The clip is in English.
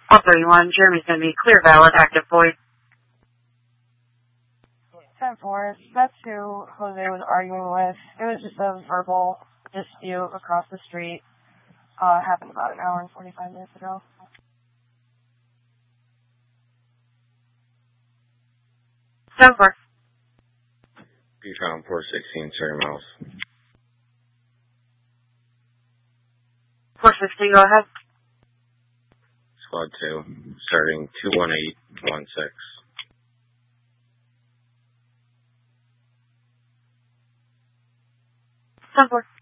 All 31, Jeremy's going to be clear, valid, active voice. 10-4, that's who Jose was arguing with. It was just a verbal dispute across the street. Happened about an hour and 45 minutes ago. Stand for. Buton 416, Cherry Mouse. 416, go ahead. Squad 2, starting 21816. Stand for.